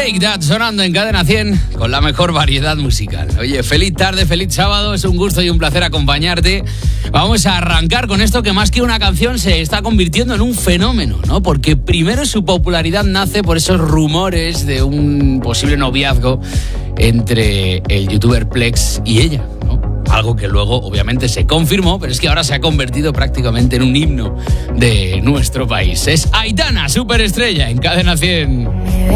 Take That sonando en Cadena 100 con la mejor variedad musical. Oye, feliz tarde, feliz sábado, es un gusto y un placer acompañarte. Vamos a arrancar con esto que más que una canción se está convirtiendo en un fenómeno, ¿no? Porque primero su popularidad nace por esos rumores de un posible noviazgo entre el youtuber Plex y ella, ¿no? Algo que luego obviamente se confirmó, pero es que ahora se ha convertido prácticamente en un himno de nuestro país. Es Aitana, superestrella en Cadena 100.